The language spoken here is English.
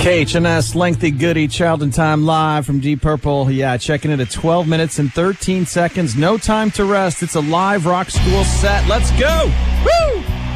KHNS Lengthy Goody Child in Time live from Deep Purple. Yeah, checking it at 12 minutes and 13 seconds. No time to rest. It's a live rock school set. Let's go! Woo!